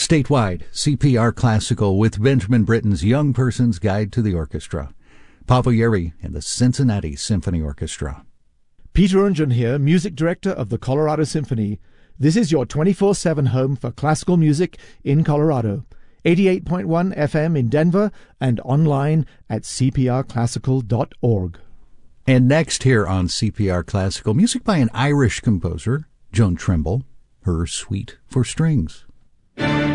Statewide, CPR Classical with Benjamin Britten's Young Person's Guide to the Orchestra. Paavo Järvi and the Cincinnati Symphony Orchestra. Peter Unjan here, Music Director of the Colorado Symphony. This is your 24/7 home for classical music in Colorado. 88.1 FM in Denver and online at cprclassical.org. And next here on CPR Classical, music by an Irish composer, Joan Trimble, her Suite for Strings.